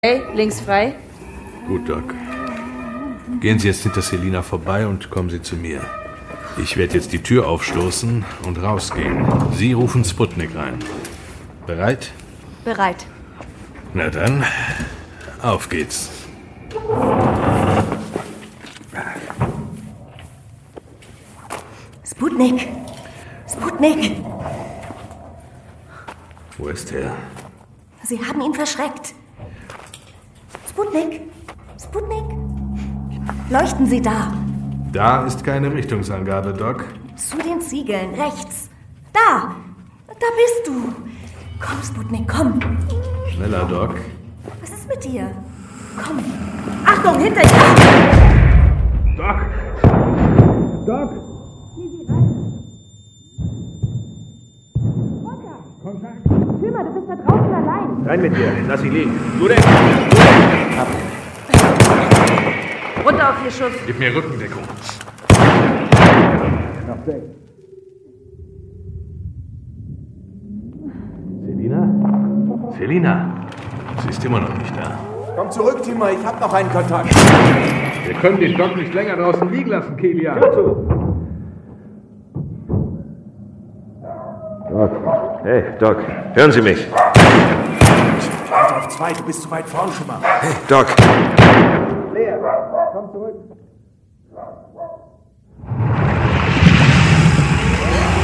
Hey, links frei. Gut, Doc. Gehen Sie jetzt hinter Selina vorbei und kommen Sie zu mir. Ich werde jetzt die Tür aufstoßen und rausgehen. Sie rufen Sputnik rein. Bereit? Bereit. Na dann, auf geht's. Sputnik! Sputnik! Wo ist er? Sie haben ihn verschreckt. Sputnik! Sputnik! Leuchten Sie da! Da ist keine Richtungsangabe, Doc. Zu den Ziegeln, rechts. Da! Da bist du! Komm, Sputnik, komm! Schneller, Doc. Was ist mit dir? Komm! Achtung, hinter dir! Doc! Doc! Schimmer, du bist da draußen allein. Rein mit dir, lass ihn liegen. Du denn? Runter auf Ihr Schuss. Gib mir Rückendeckung. Noch 6. Selina? Selina? Sie ist immer noch nicht da. Komm zurück, Timmer, ich hab noch einen Kontakt. Wir können den Doc nicht länger draußen liegen lassen, Kilian. Hör zu. Doc. Hey, Doc, hören Sie mich? Halt auf 2, du bist zu weit vorn, Schimmer. Hey, Doc. Leer.